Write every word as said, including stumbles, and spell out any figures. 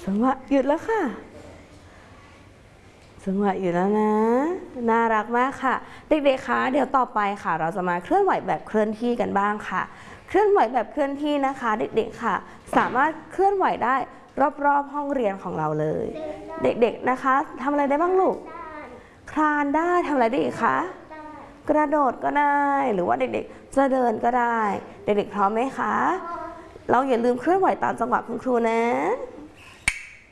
จังหวะหยุดแล้วค่ะจังหวะหยุดแล้วนะน่ารักมากค่ะเด็กๆคะเดี๋ยวต่อไปค่ะเราจะมาเคลื่อนไหวแบบเคลื่อนที่กันบ้างค่ะเคลื่อนไหวแบบเคลื่อนที่นะคะเด็กๆค่ะสามารถเคลื่อนไหวได้รอบๆห้องเรียนของเราเลยเด็กๆนะคะทำอะไรได้บ้างลูกคลานได้ทำอะไรได้อีกคะกระโดดก็ได้หรือว่าเด็กๆจะเดินก็ได้เด็กๆพร้อมไหมคะเราอย่าลืมเคลื่อนไหวตามจังหวะคุณครูนะ